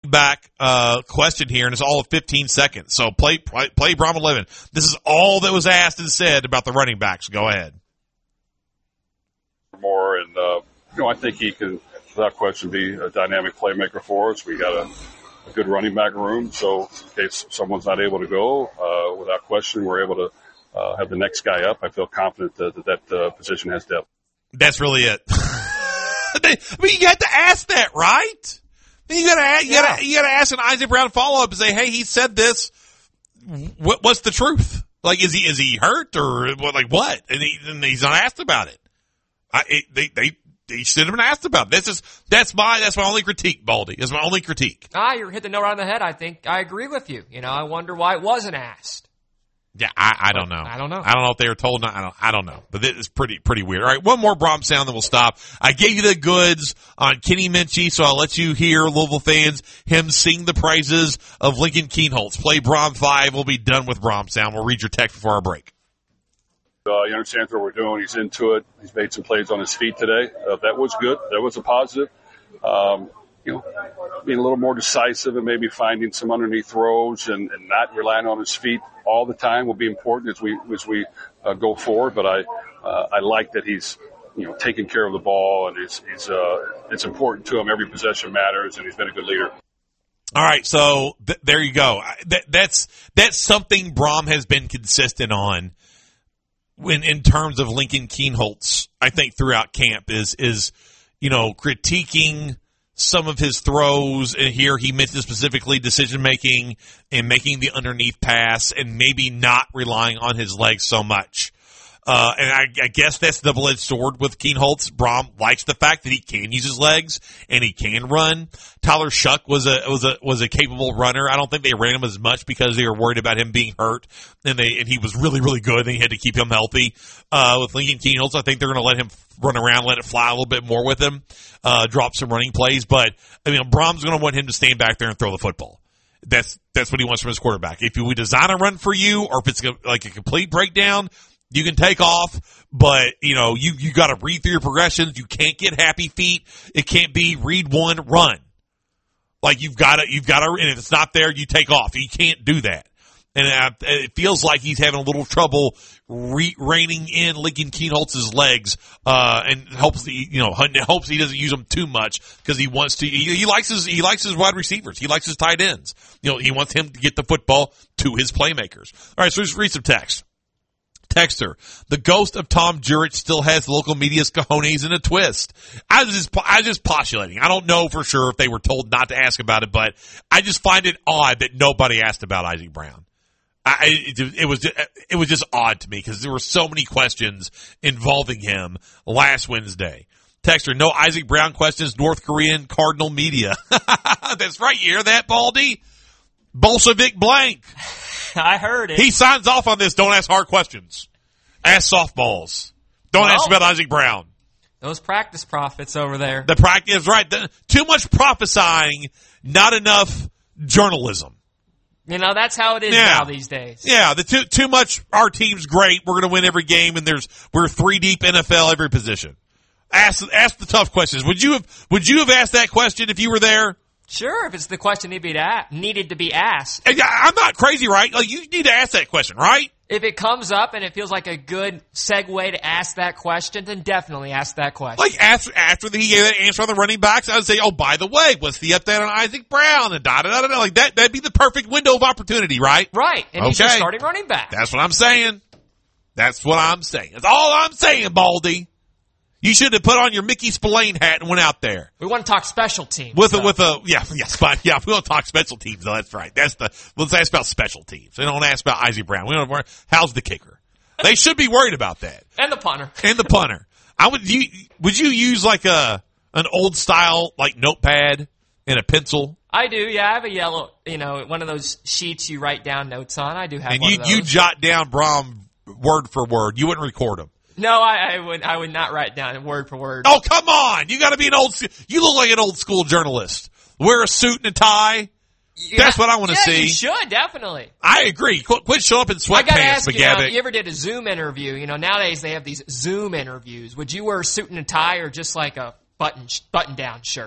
back question here, and it's all of 15 seconds. So play Brom 11. This is all that was asked and said about the running backs. Go ahead. More, and I think he can, without question, be a dynamic playmaker for us. We got a good running back room, so in case someone's not able to go, without question, we're able to have the next guy up. I feel confident that position has depth. That's really it. I mean, you got to ask that, right? You gotta ask an Isaac Brown follow up and say, hey, he said this. What's the truth? Like, is he hurt or what? And he's not asked about it. They should have been asked about it. That's my only critique, Baldy. That's my only critique. You're hitting the nail right on the head. I think I agree with you. I wonder why it wasn't asked. Yeah, I don't know. I don't know. I don't know if they were told. I don't know. But this is pretty weird. All right, one more Brom sound, then we'll stop. I gave you the goods on Kenny Minchey, so I'll let you hear, Louisville fans, him sing the praises of Lincoln Kienholz. Play Brom 5. We'll be done with Brom sound. We'll read your text before our break. He understands what we're doing. He's into it. He's made some plays on his feet today. That was good. That was a positive. Being a little more decisive and maybe finding some underneath throws and not relying on his feet all the time will be important as we go forward. But I like that he's taking care of the ball, and it's important to him. Every possession matters, and he's been a good leader. All right, so there you go. That's something Brom has been consistent on in terms of Lincoln Kienholz. I think throughout camp is critiquing some of his throws, and here he mentioned specifically decision-making and making the underneath pass and maybe not relying on his legs so much. And I guess that's the double-edged sword with Kienholz. Brom likes the fact that he can use his legs and he can run. Tyler Shuck was a capable runner. I don't think they ran him as much because they were worried about him being hurt, and he was really, really good, and they had to keep him healthy. With Lincoln Kienholz, I think they're going to let him run around, let it fly a little bit more with him, drop some running plays. But Brom's going to want him to stand back there and throw the football. That's what he wants from his quarterback. If we design a run for you, or if it's like a complete breakdown, you can take off, but you got to read through your progressions. You can't get happy feet. It can't be read one, run. Like you've got to, and if it's not there, you take off. You can't do that. And it feels like he's having a little trouble reining in Lincoln Kienholz's legs, and hopes he doesn't use them too much because he wants to. He likes his wide receivers. He likes his tight ends. He wants him to get the football to his playmakers. All right, so let's read some text. Texter, the ghost of Tom Jurich still has local media's cojones in a twist. I was just postulating. I don't know for sure if they were told not to ask about it, but I just find it odd that nobody asked about Isaac Brown. It was just odd to me because there were so many questions involving him last Wednesday. Texter, no Isaac Brown questions, North Korean Cardinal media. That's right. You hear that, Baldy? Bolshevik blank. I heard it. He signs off on this. Don't ask hard questions. Ask softballs. Don't ask about Isaac Brown. Those practice profits over there. The practice, right. Too much prophesying, not enough journalism. That's how it is now these days. Yeah, too much. Our team's great. We're going to win every game, and we're 3 deep NFL every position. Ask the tough questions. Would you have asked that question if you were there? Sure, if it's the question needed to be asked. I'm not crazy, right? Like, you need to ask that question, right? If it comes up and it feels like a good segue to ask that question, then definitely ask that question. Like, after he gave that answer on the running backs, I would say, oh, by the way, what's the update on Isaac Brown? And da-da-da-da. Like, that'd be the perfect window of opportunity, right? Right. And he's your starting running back. That's what I'm saying. That's all I'm saying, Baldy. You should have put on your Mickey Spillane hat and went out there. We want to talk special teams. Fine. Yeah, we want to talk special teams, though. That's right. Let's ask about special teams. We don't ask about Isaac Brown. How's the kicker? They should be worried about that. And the punter. Would you use like an old style, like notepad and a pencil? I do, yeah. I have a yellow, one of those sheets you write down notes on. I do have one of those. And you jot down Brom word for word. You wouldn't record them. No, I would not write down word for word. Oh, come on. You got to be you look like an old school journalist. Wear a suit and a tie. Yeah, that's what I want to see. You should, definitely. I agree. Quit showing up in sweatpants, I got to ask McGavick. You ever did a Zoom interview? Nowadays they have these Zoom interviews. Would you wear a suit and a tie or just like a button-down shirt?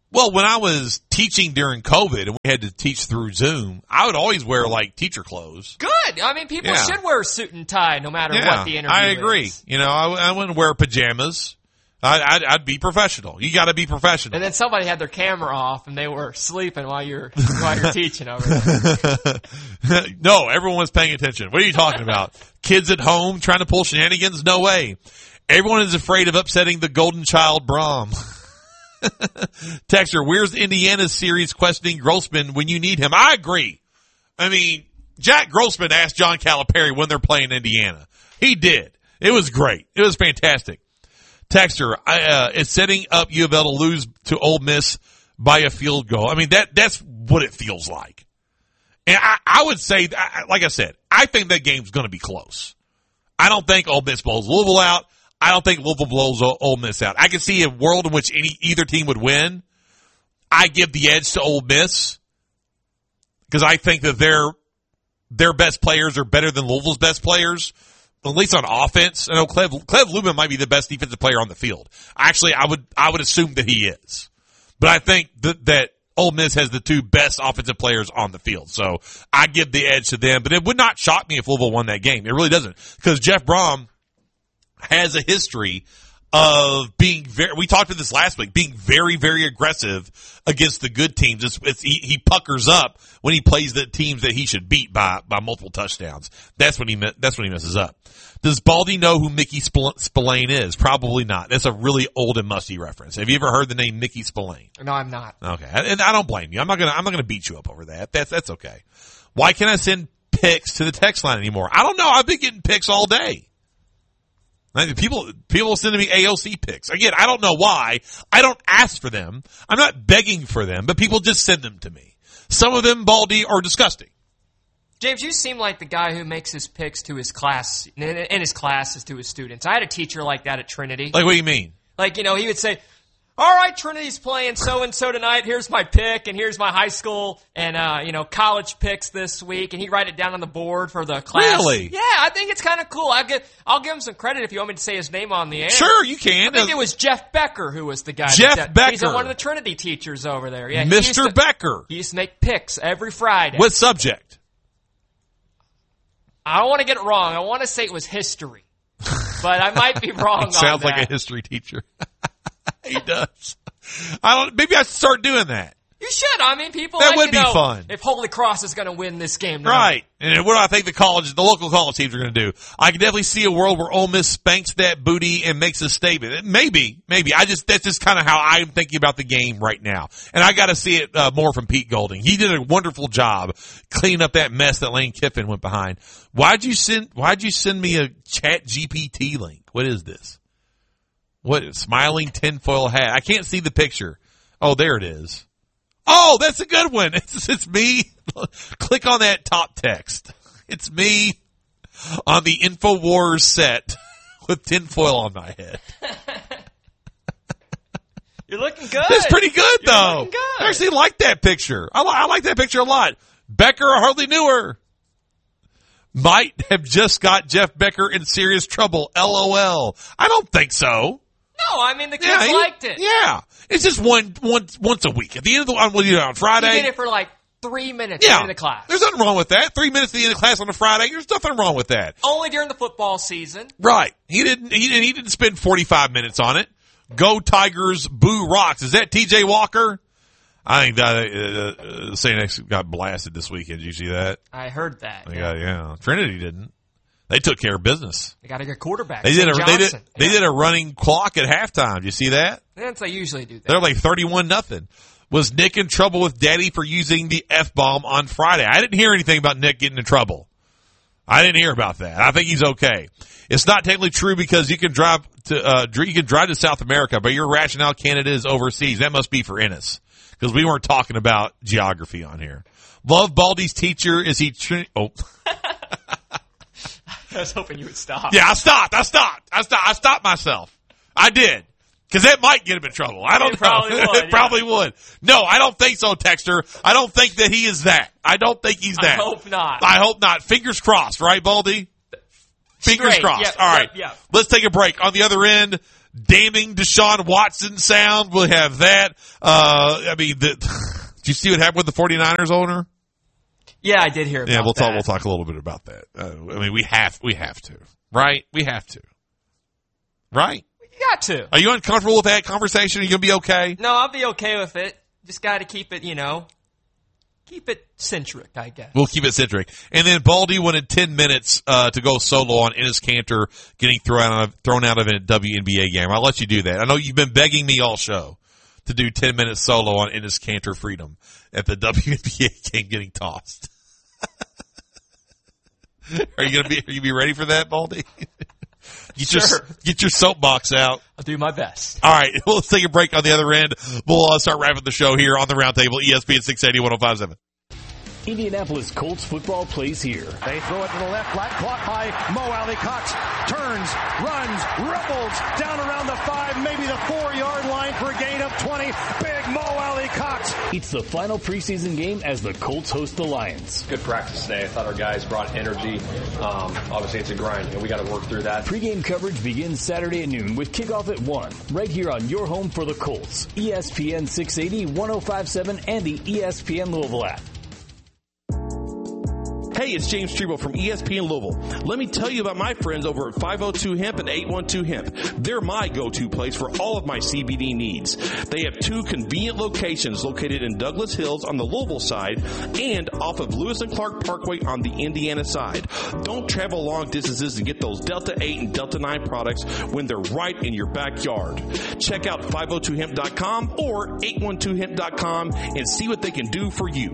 Well, when I was teaching during COVID and we had to teach through Zoom, I would always wear like teacher clothes. Good. I mean, people should wear a suit and tie no matter what the interview is. I agree. You know, I wouldn't wear pajamas. I'd be professional. You got to be professional. And then somebody had their camera off and they were sleeping while you're teaching over there. No, everyone was paying attention. What are you talking about? Kids at home trying to pull shenanigans? No way. Everyone is afraid of upsetting the golden child Braum. Texter, where's Indiana's series questioning Grossman when you need him? I agree. I mean, Jack Grossman asked John Calipari when they're playing Indiana. He did. It was great. It was fantastic. Texter, it's setting up U of L to lose to Ole Miss by a field goal. I mean, that's what it feels like. And I would say, like I said, I think that game's going to be close. I don't think Ole Miss blows Louisville out. I don't think Louisville blows Ole Miss out. I can see a world in which either team would win. I give the edge to Ole Miss because I think that their best players are better than Louisville's best players, at least on offense. I know Clev Lubin might be the best defensive player on the field. Actually, I would assume that he is. But I think that Ole Miss has the two best offensive players on the field. So I give the edge to them. But it would not shock me if Louisville won that game. It really doesn't. Because Jeff Braum has a history of being we talked about this last week, being very, very aggressive against the good teams. He puckers up when he plays the teams that he should beat by multiple touchdowns. That's when he messes up. Does Baldy know who Mickey Spillane is? Probably not. That's a really old and musty reference. Have you ever heard the name Mickey Spillane? No, I'm not. Okay. And I don't blame you. I'm not gonna beat you up over that. That's okay. Why can't I send pics to the text line anymore? I don't know. I've been getting pics all day. People send me AOC pics. Again, I don't know why. I don't ask for them. I'm not begging for them, but people just send them to me. Some of them, Baldy, are disgusting. James, you seem like the guy who makes his picks to his class, in his classes to his students. I had a teacher like that at Trinity. Like, what do you mean? Like, he would say, all right, Trinity's playing so-and-so tonight. Here's my pick, and here's my high school and, college picks this week. And he'd write it down on the board for the class. Really? Yeah, I think it's kind of cool. I'll give him some credit if you want me to say his name on the air. Sure, you can. I think it was Jeff Becker who was the guy. Jeff Becker. He's one of the Trinity teachers over there. Yeah, Mr. Becker. He used to make picks every Friday. What subject? I don't want to get it wrong. I want to say it was history. But I might be wrong on that. Sounds like a history teacher. He does. Maybe I should start doing that. You should. I mean, people that like would to know be fun. If Holy Cross is going to win this game. Right. And what do I think the local college teams are going to do? I can definitely see a world where Ole Miss spanks that booty and makes a statement. Maybe. That's just kind of how I'm thinking about the game right now. And I got to see it more from Pete Golding. He did a wonderful job cleaning up that mess that Lane Kiffin went behind. Why'd you send me a Chat GPT link? What is this? What? Smiling tinfoil hat. I can't see the picture. Oh, there it is. Oh, that's a good one. It's me. Click on that top text. It's me on the InfoWars set with tinfoil on my head. You're looking good. That's pretty good, though. You're looking good. I actually like that picture. I like that picture a lot. Becker, I hardly knew her. Might have just got Jeff Becker in serious trouble. LOL. I don't think so. No, I mean, the kids liked it. Yeah. It's just once a week. At the end of the on Friday. You did it for like 3 minutes at the end of the class. There's nothing wrong with that. 3 minutes at the end of class on a Friday. There's nothing wrong with that. Only during the football season. Right. He didn't spend 45 minutes on it. Go Tigers, boo rocks. Is that TJ Walker? I think that St. X got blasted this weekend. Did you see that? I heard that. Yeah. Trinity didn't. They took care of business. They got a good quarterback. They did a running clock at halftime. Did you see that? They usually do that. They're like 31-0. Was Nick in trouble with Daddy for using the F-bomb on Friday? I didn't hear anything about Nick getting in trouble. I didn't hear about that. I think he's okay. It's not technically true because you can drive to South America, but your rationale Canada is overseas. That must be for Ennis because we weren't talking about geography on here. Love Baldy's teacher. Is he? I was hoping you would stop. Yeah, I stopped myself. I did. Because that might get him in trouble. I don't know. It probably would. No, I don't think so, Texter. I don't think that he is that. I don't think he's that. I hope not. Fingers crossed, right, Baldy? Fingers crossed. Yeah, all right. Yeah. Let's take a break. On the other end, damning Deshaun Watson sound. We'll have that. Did you see what happened with the 49ers owner? Yeah, I did hear about that. Yeah, we'll talk a little bit about that. We have to. Right? We have to. Right? We got to. Are you uncomfortable with that conversation? Are you going to be okay? No, I'll be okay with it. Just got to keep it, keep it centric, I guess. We'll keep it centric. And then Baldy wanted 10 minutes to go solo on Enes Kanter getting thrown out of a WNBA game. I'll let you do that. I know you've been begging me all show to do 10 minutes solo on Enes Kanter freedom at the WNBA game getting tossed. Are you gonna be ready for that, Baldy? Get your soapbox out. I'll do my best. All right, we'll take a break on the other end. We'll start wrapping the show here on the Roundtable, ESPN 680 1057. Indianapolis Colts football plays here. They throw it to the left, flat, caught by Mo Alley Cox. Turns, runs, rumbles, down around the 5, maybe the 4-yard line for a gain of 20. Big Mo Alley Cox. It's the final preseason game as the Colts host the Lions. Good practice today. I thought our guys brought energy. Obviously, it's a grind, and we got to work through that. Pre-game coverage begins Saturday at noon with kickoff at 1, right here on your home for the Colts. ESPN 680, 1057, and the ESPN Louisville app. Hey, it's James Treble from ESPN Louisville. Let me tell you about my friends over at 502 Hemp and 812 Hemp. They're my go-to place for all of my CBD needs. They have 2 convenient locations located in Douglas Hills on the Louisville side and off of Lewis and Clark Parkway on the Indiana side. Don't travel long distances to get those Delta 8 and Delta 9 products when they're right in your backyard. Check out 502hemp.com or 812hemp.com and see what they can do for you.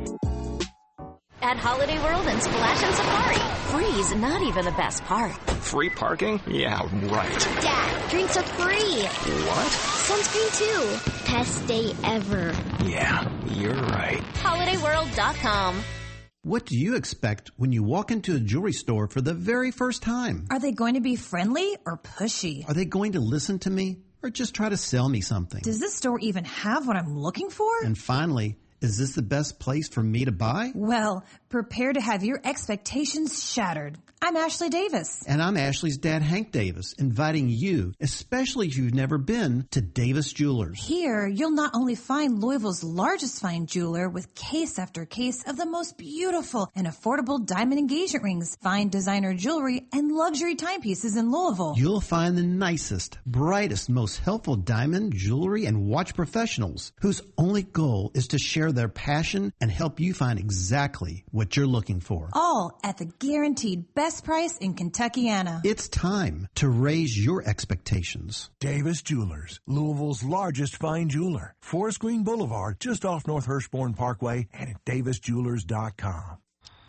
At Holiday World and Splash and Safari, free's not even the best part. Free parking? Yeah, right. Dad, drinks are free. What? Sunscreen too. Best day ever. Yeah, you're right. HolidayWorld.com. What do you expect when you walk into a jewelry store for the very first time? Are they going to be friendly or pushy? Are they going to listen to me or just try to sell me something? Does this store even have what I'm looking for? And finally, is this the best place for me to buy? Well, prepare to have your expectations shattered. I'm Ashley Davis. And I'm Ashley's dad, Hank Davis, inviting you, especially if you've never been, to Davis Jewelers. Here, you'll not only find Louisville's largest fine jeweler with case after case of the most beautiful and affordable diamond engagement rings, fine designer jewelry, and luxury timepieces in Louisville. You'll find the nicest, brightest, most helpful diamond, jewelry, and watch professionals whose only goal is to share their passion and help you find exactly what you're looking for. All at the guaranteed best price in Kentuckiana. It's time to raise your expectations. Davis Jewelers, Louisville's largest fine jeweler. Forest Green Boulevard, just off North Hirschborn Parkway, and at davisjewelers.com.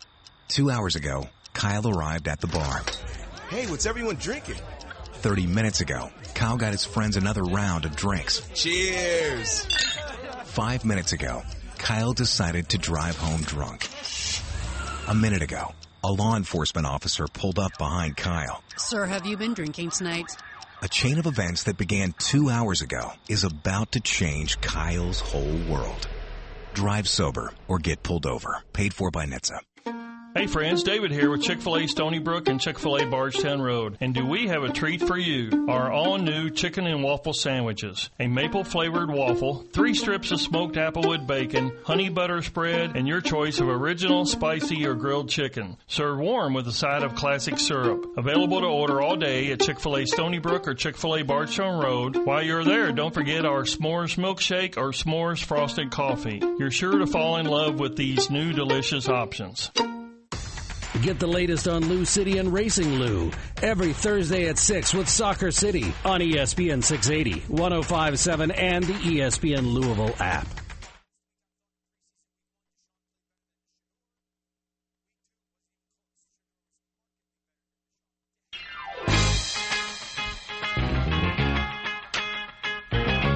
2 hours ago, Kyle arrived at the bar. Hey, what's everyone drinking? 30 minutes ago, Kyle got his friends another round of drinks. Cheers! 5 minutes ago, Kyle decided to drive home drunk. A minute ago, a law enforcement officer pulled up behind Kyle. Sir, have you been drinking tonight? A chain of events that began 2 hours ago is about to change Kyle's whole world. Drive sober or get pulled over. Paid for by NHTSA. Hey friends, David here with Chick-fil-A Stony Brook and Chick-fil-A Bardstown Road. And do we have a treat for you? Our all-new chicken and waffle sandwiches. A maple-flavored waffle, 3 strips of smoked applewood bacon, honey butter spread, and your choice of original, spicy, or grilled chicken. Served warm with a side of classic syrup. Available to order all day at Chick-fil-A Stony Brook or Chick-fil-A Bardstown Road. While you're there, don't forget our s'mores milkshake or s'mores frosted coffee. You're sure to fall in love with these new delicious options. Get the latest on Lou City and Racing Lou every Thursday at 6 with Soccer City on ESPN 680, 1057, and the ESPN Louisville app.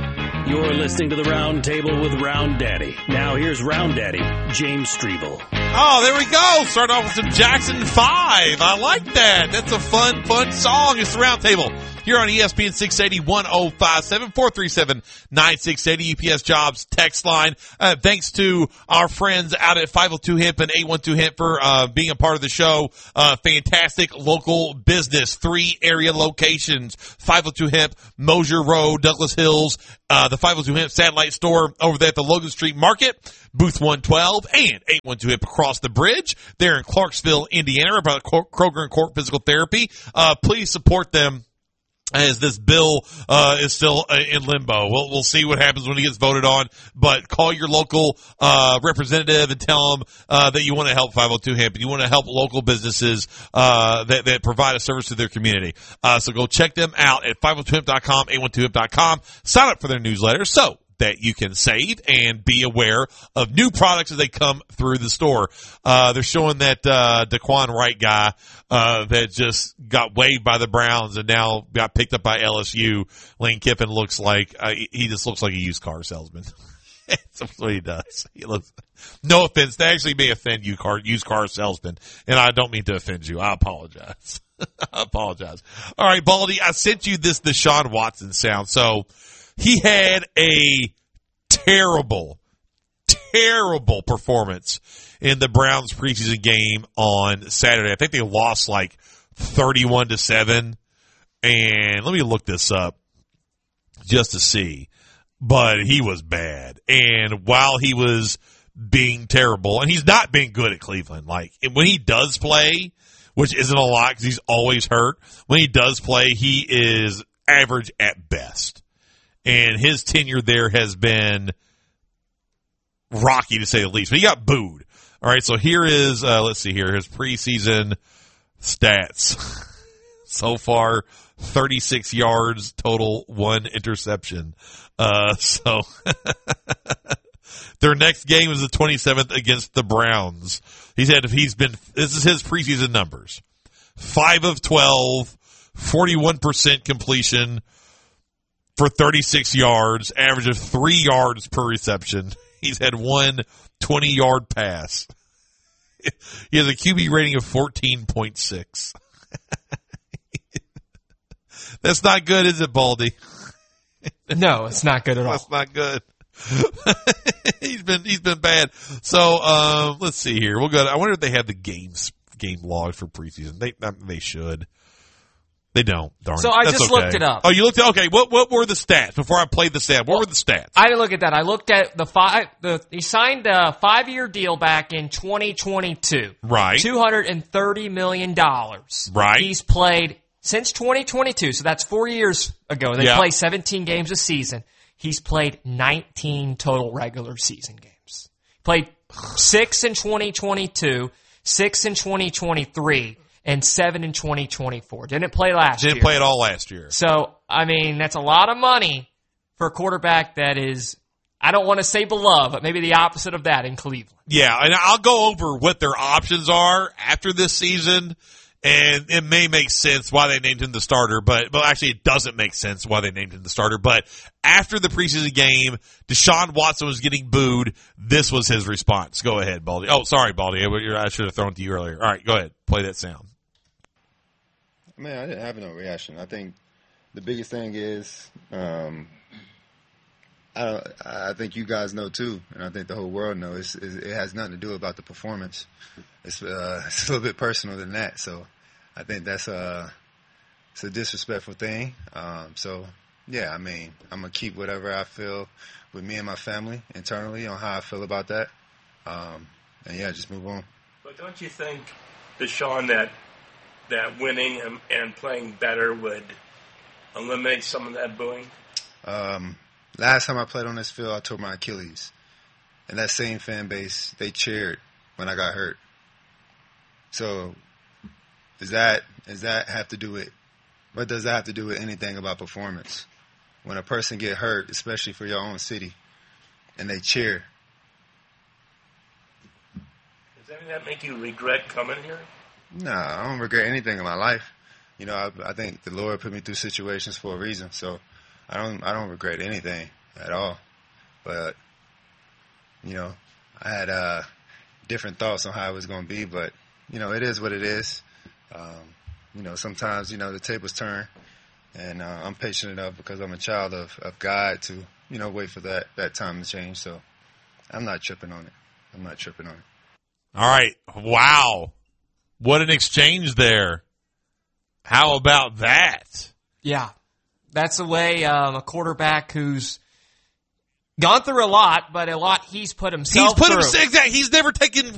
You're listening to the Round Table with Round Daddy. Now here's Round Daddy, James Streble. Oh, there we go. Start off with some Jackson 5. I like that. That's a fun song. It's the Roundtable here on ESPN 680 1057 437 9680 UPS Jobs text line. Thanks to our friends out at 502 Hemp and 812 Hemp for being a part of the show. Fantastic local business. 3 area locations. 502 Hemp, Mosier Road, Douglas Hills, the 502 Hemp satellite store over there at the Logan Street Market, booth 112, and 812 Hemp across the bridge. They're in Clarksville, Indiana, about Kroger and Court Physical Therapy. Please support them as this bill is still in limbo. We'll see what happens when it gets voted on, but call your local representative and tell them that you want to help 502 Hemp and you want to help local businesses that provide a service to their community. So go check them out at 502hemp.com, 812hemp.com. Sign up for their newsletter so that you can save and be aware of new products as they come through the store. They're showing that Daquan Wright guy that just got waived by the Browns and now got picked up by LSU. Lane Kiffin looks like he just looks like a used car salesman. That's what he does. He looks. No offense, they actually may offend you, used car salesman, and I don't mean to offend you. I apologize. I apologize. All right, Baldy, I sent you this Deshaun Watson sound. So he had a terrible performance in the Browns preseason game on Saturday. I think they lost like 31-7. And let me look this up just to see. But he was bad. And while he was being terrible, and he's not been good at Cleveland, like when he does play, which isn't a lot because he's always hurt, when he does play, he is average at best. And his tenure there has been rocky, to say the least. But he got booed. All right, so here is, let's see here, his preseason stats. So far, 36 yards total, 1 interception. So their next game is the 27th against the Browns. This is his preseason numbers. 5 of 12, 41% completion for 36 yards, average of 3 yards per reception. He's had 1 20-yard pass. He has a QB rating of 14.6. That's not good, is it, Baldy? No, it's not good at all. That's not good. He's been bad. So let's see here. We'll go. I wonder if they have the game log for preseason. They should. They don't. Darn it. So I just looked it up. Oh, you looked at okay. What were the stats before I played the stat? What were the stats? I didn't look at that. I looked at he signed a 5-year deal back in 2022. Right. $230 million. Right. He's played since 2022, so that's 4 years ago. They play 17 games a season. He's played 19 total regular season games. Played 6 in 2022, 6 in 2023, and 7 in 2024. Didn't play last year. Didn't play at all last year. So, I mean, that's a lot of money for a quarterback that is, I don't want to say beloved, but maybe the opposite of that in Cleveland. Yeah, and I'll go over what their options are after this season. And it may make sense why they named him the starter, but actually it doesn't make sense why they named him the starter. But after the preseason game, Deshaun Watson was getting booed. This was his response. Go ahead, Baldy. Oh, sorry, Baldy. I should have thrown it to you earlier. All right, go ahead. Play that sound. Man, I didn't have no reaction. I think the biggest thing is, I think you guys know too, and I think the whole world knows, it has nothing to do about the performance. It's a little bit personal than that. So I think it's a disrespectful thing. So yeah, I mean, I'm gonna keep whatever I feel with me and my family internally on how I feel about that. And yeah, just move on. But don't you think, Deshaun, that winning and playing better would eliminate some of that booing? Last time I played on this field, I tore my Achilles. And that same fan base, they cheered when I got hurt. So does that have to do with, what does that have to do with anything about performance? When a person get hurt, especially for your own city, and they cheer. Does any of that make you regret coming here? No, I don't regret anything in my life. You know, I think the Lord put me through situations for a reason, so I don't regret anything at all. But, you know, I had different thoughts on how it was going to be, but, it is what it is. Sometimes, the tables turn, and I'm patient enough because I'm a child of God to, wait for that time to change. So I'm not tripping on it. All right. Wow. What an exchange there. How about that? Yeah. That's the way a quarterback who's gone through a lot, but a lot he's put himself through. He's never taken